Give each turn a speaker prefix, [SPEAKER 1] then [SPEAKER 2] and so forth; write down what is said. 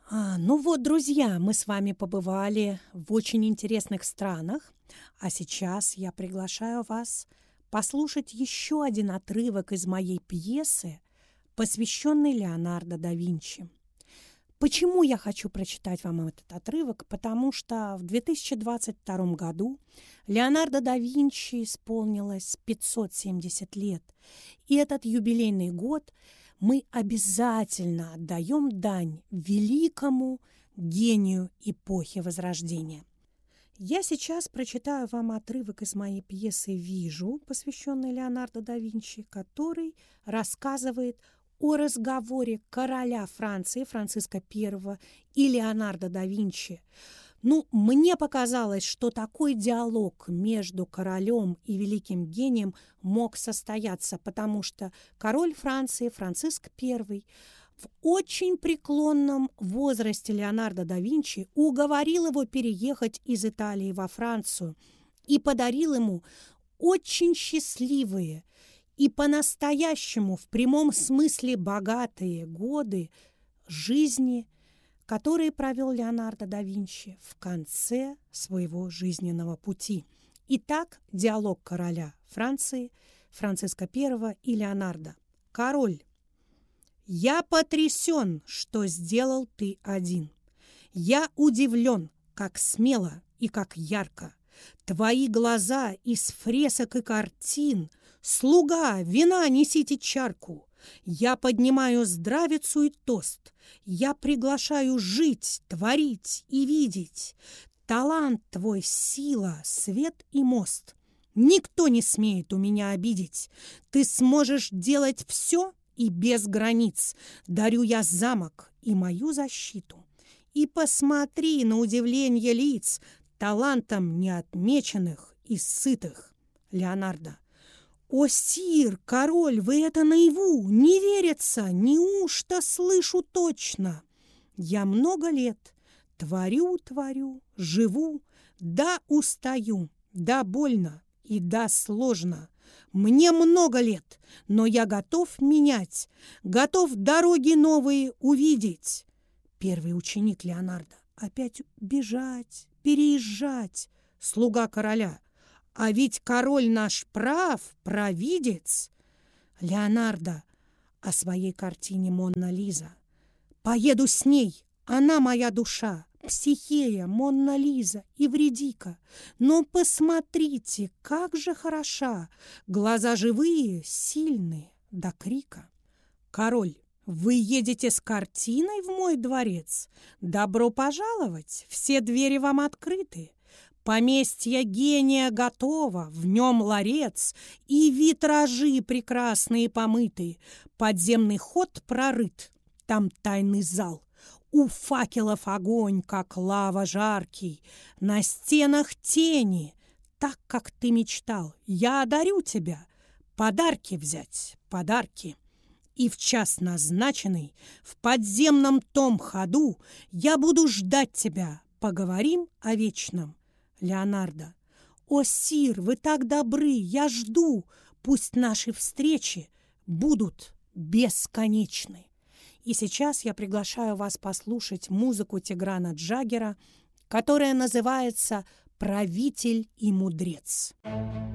[SPEAKER 1] Ну вот, друзья, мы с вами побывали в очень интересных странах, а сейчас я приглашаю вас послушать еще один отрывок из моей пьесы, посвященной Леонардо да Винчи. Почему я хочу прочитать вам этот отрывок? Потому что в 2022 году Леонардо да Винчи исполнилось 570 лет. И этот юбилейный год мы обязательно отдаем дань великому гению эпохи Возрождения. Я сейчас прочитаю вам отрывок из моей пьесы «Вижу», посвященной Леонардо да Винчи, который рассказывает о разговоре короля Франции Франциска I и Леонардо да Винчи. Мне показалось, что такой диалог между королем и великим гением мог состояться, потому что король Франции Франциск I в очень преклонном возрасте Леонардо да Винчи уговорил его переехать из Италии во Францию и подарил ему очень счастливые и по-настоящему, в прямом смысле, богатые годы жизни, которые провел Леонардо да Винчи в конце своего жизненного пути. Итак, диалог короля Франции Франциска I и Леонардо. Король: «Я потрясен, что сделал ты один. Я удивлен, как смело и как ярко. Твои глаза из фресок и картин. Слуга, вина несите чарку. Я поднимаю здравицу и тост. Я приглашаю жить, творить и видеть. Талант твой — сила, свет и мост. Никто не смеет у меня обидеть. Ты сможешь делать все и без границ. Дарю я замок и мою защиту. И посмотри на удивление лиц, талантом неотмеченных и сытых». Леонардо: «О, сир, король, вы это наяву, не верится, неужто слышу точно? Я много лет творю, живу, да устаю, да больно и да сложно. Мне много лет, но я готов менять, готов дороги новые увидеть». Первый ученик Леонардо: «Опять бежать, переезжать». Слуга короля: «А ведь король наш прав, провидец». Леонардо о своей картине «Монна Лиза». «Поеду с ней, она моя душа, Психея, Монна Лиза, Эвридика. Но посмотрите, как же хороша, глаза живые, сильные, до крика». Король: «Вы едете с картиной в мой дворец? Добро пожаловать, все двери вам открыты. Поместье гения готово, в нем ларец, и витражи прекрасные помыты. Подземный ход прорыт, там тайный зал. У факелов огонь, как лава жаркий, на стенах тени, так, как ты мечтал. Я одарю тебя, подарки взять, подарки. И в час назначенный, в подземном том ходу, я буду ждать тебя, поговорим о вечном». Леонардо: «О, сир, вы так добры, я жду, пусть наши встречи будут бесконечны». И сейчас я приглашаю вас послушать музыку Тиграна Джаггера, которая называется «Правитель и мудрец».